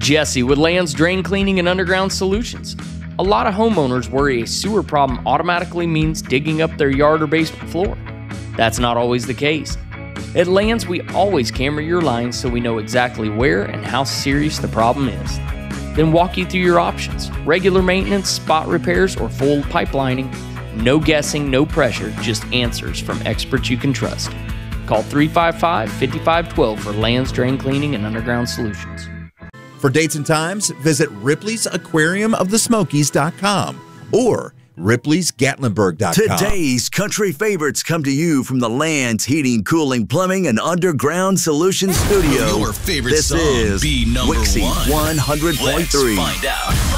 Jesse with Land's Drain Cleaning and Underground Solutions. A lot of homeowners worry a sewer problem automatically means digging up their yard or basement floor. That's not always the case. At Land's, we always camera your lines so we know exactly where and how serious the problem is. Then walk you through your options: regular maintenance, spot repairs, or full pipelining. No guessing, no pressure, just answers from experts you can trust. Call 355-5512 for Land's Drain Cleaning and Underground Solutions. For dates and times, visit Ripley's Aquarium of the Smokies.com or Ripley's Gatlinburg.com. Today's country favorites come to you from the Land's Heating, Cooling, Plumbing, and Underground Solutions Studio. Your favorite this song is be number Wixie one. 100.3. Let's find out.